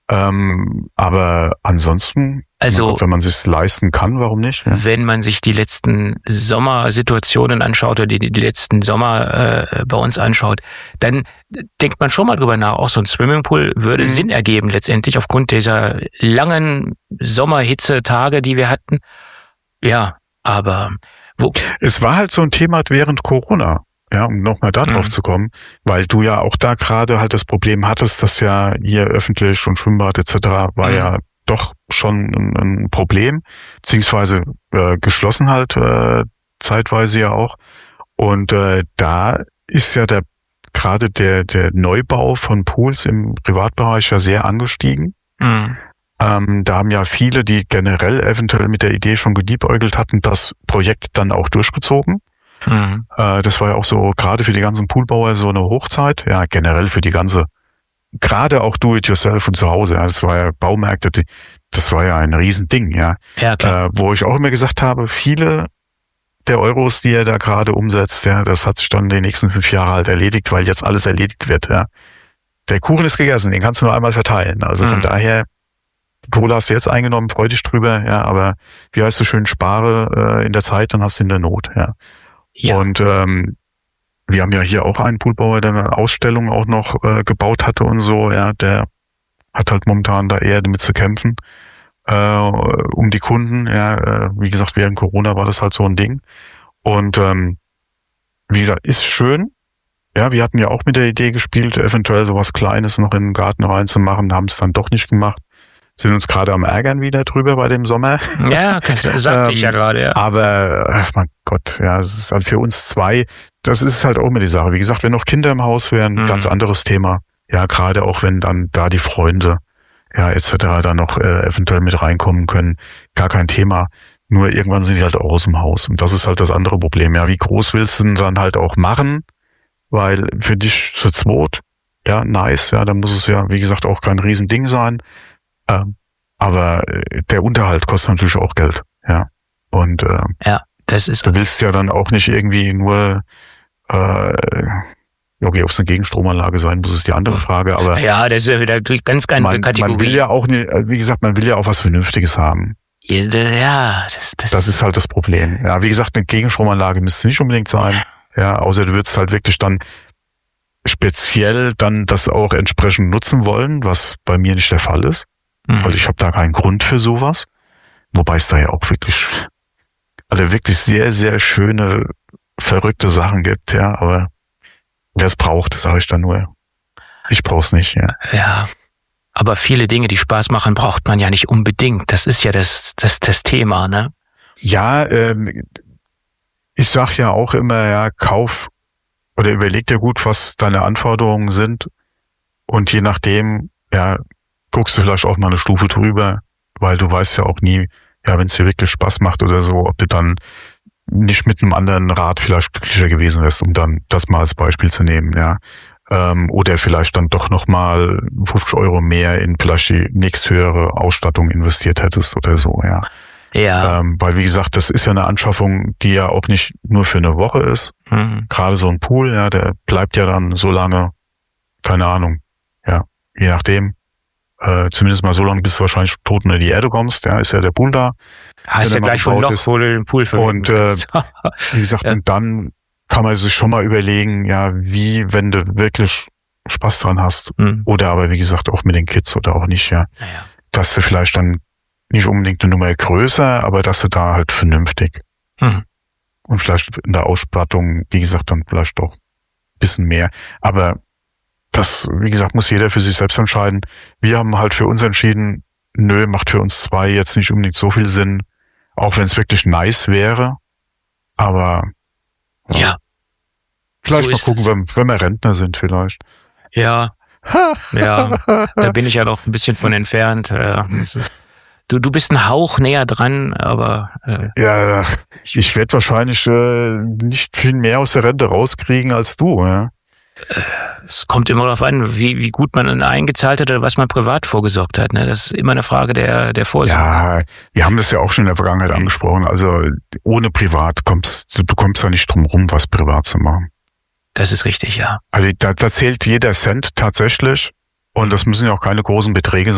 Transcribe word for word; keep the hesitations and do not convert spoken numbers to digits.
Ähm, aber ansonsten, also, wenn man sich's leisten kann, warum nicht? Ja? Wenn man sich die letzten Sommersituationen anschaut oder die, die letzten Sommer äh, bei uns anschaut, dann denkt man schon mal drüber nach. Auch so ein Swimmingpool würde mhm. Sinn ergeben letztendlich aufgrund dieser langen Sommerhitze-Tage, die wir hatten. Ja, aber wo? Es war halt so ein Thema während Corona. Ja, um nochmal da drauf mhm. zu kommen, weil du ja auch da gerade halt das Problem hattest, dass ja hier öffentlich und Schwimmbad et cetera war mhm. ja doch schon ein, ein Problem, beziehungsweise äh, geschlossen halt äh, zeitweise ja auch. Und äh, da ist ja der gerade der der Neubau von Pools im Privatbereich ja sehr angestiegen. Mhm. Ähm, da haben ja viele, die generell eventuell mit der Idee schon geliebäugelt hatten, das Projekt dann auch durchgezogen. Mhm. Äh, das war ja auch so gerade für die ganzen Poolbauer so eine Hochzeit, ja generell für die ganze, gerade auch Do-it-yourself und zu Hause, ja, das war ja Baumärkte, die, das war ja ein Riesending, ja, ja klar. Äh, wo ich auch immer gesagt habe, viele der Euros, die er da gerade umsetzt, ja, das hat sich dann die nächsten fünf Jahre halt erledigt, weil jetzt alles erledigt wird, ja. Der Kuchen ist gegessen, den kannst du nur einmal verteilen, also mhm. von daher, Kohle hast du jetzt eingenommen, freu dich drüber, ja, aber wie heißt du schön, spare äh, in der Zeit, dann hast du in der Not, ja. Ja. Und ähm, wir haben ja hier auch einen Poolbauer, der eine Ausstellung auch noch äh, gebaut hatte und so, ja, der hat halt momentan da eher damit zu kämpfen, äh, um die Kunden, ja, äh, wie gesagt, während Corona war das halt so ein Ding. Und ähm, wie gesagt, ist schön. Ja, wir hatten ja auch mit der Idee gespielt, eventuell sowas Kleines noch in den Garten reinzumachen, haben es dann doch nicht gemacht. Sind uns gerade am Ärgern wieder drüber bei dem Sommer. Ja, das sagte ähm, ich ja gerade, ja. Aber, ach mein Gott, ja, es ist halt für uns zwei, das ist halt auch immer die Sache. Wie gesagt, wenn noch Kinder im Haus wären, mhm. ganz anderes Thema. Ja, gerade auch wenn dann da die Freunde, ja, et cetera da noch äh, eventuell mit reinkommen können, gar kein Thema. Nur irgendwann sind die halt auch aus dem Haus. Und das ist halt das andere Problem. Ja, wie groß willst du denn dann halt auch machen? Weil für dich zu zweit, ja, nice, ja, dann muss es ja, wie gesagt, auch kein Riesending sein. Ähm, aber der Unterhalt kostet natürlich auch Geld, ja. Und äh, ja, das ist. Du willst ja dann auch nicht irgendwie nur, äh, okay, ob es eine Gegenstromanlage sein muss, ist die andere Frage. Aber ja, das ist ja wieder ganz keine man, Kategorie. Man will ja auch, nicht, wie gesagt, man will ja auch was Vernünftiges haben. Ja, das, das, das ist halt das Problem. Ja, wie gesagt, eine Gegenstromanlage müsste nicht unbedingt sein. Ja, außer du würdest halt wirklich dann speziell dann das auch entsprechend nutzen wollen, was bei mir nicht der Fall ist. Weil ich habe da keinen Grund für sowas. Wobei es da ja auch wirklich, also wirklich sehr, sehr schöne, verrückte Sachen gibt, ja. Aber wer es braucht, sage ich dann nur. Ich brauch's nicht, ja. Ja, aber viele Dinge, die Spaß machen, braucht man ja nicht unbedingt. Das ist ja das, das, das Thema, ne? Ja, ähm, ich sag ja auch immer, ja, kauf oder überleg dir gut, was deine Anforderungen sind. Und je nachdem, ja, guckst du vielleicht auch mal eine Stufe drüber, weil du weißt ja auch nie, ja, wenn es dir wirklich Spaß macht oder so, ob du dann nicht mit einem anderen Rad vielleicht glücklicher gewesen wärst, um dann das mal als Beispiel zu nehmen, ja. Ähm, oder vielleicht dann doch nochmal fünfzig Euro mehr in vielleicht die nächsthöhere Ausstattung investiert hättest oder so, ja. Ja. Ähm, weil wie gesagt, das ist ja eine Anschaffung, die ja auch nicht nur für eine Woche ist. Mhm. Gerade so ein Pool, ja, der bleibt ja dann so lange, keine Ahnung, ja, je nachdem. Äh, zumindest mal so lange, bis du wahrscheinlich tot in die Erde kommst, ja, ist ja der Pool da. Hast ja gleich schon noch, wo du den Pool verwenden Und äh, wie gesagt, ja. Und dann kann man sich schon mal überlegen, ja, wie, wenn du wirklich Spaß dran hast, mhm. oder aber wie gesagt auch mit den Kids oder auch nicht, ja, naja. dass du vielleicht dann nicht unbedingt eine Nummer größer, aber dass du da halt vernünftig mhm. und vielleicht in der Ausstattung, wie gesagt, dann vielleicht doch ein bisschen mehr, aber das, wie gesagt, muss jeder für sich selbst entscheiden. Wir haben halt für uns entschieden, nö, macht für uns zwei jetzt nicht unbedingt so viel Sinn, auch wenn es wirklich nice wäre. Aber ja, ja. Vielleicht so mal gucken, wenn, wenn wir Rentner sind vielleicht. Ja, ja, da bin ich ja noch ein bisschen von entfernt. Du, du bist ein Hauch näher dran, aber... Äh, ja, ich, ich werde wahrscheinlich äh, nicht viel mehr aus der Rente rauskriegen als du, ja. Es kommt immer darauf an, wie, wie gut man eingezahlt hat oder was man privat vorgesorgt hat. Ne? Das ist immer eine Frage der, der Vorsorge. Ja, wir haben das ja auch schon in der Vergangenheit angesprochen. Also ohne privat kommst du, du kommst ja nicht drum rum, was privat zu machen. Das ist richtig, ja. Also da, da zählt jeder Cent tatsächlich und das müssen ja auch keine großen Beträge sein.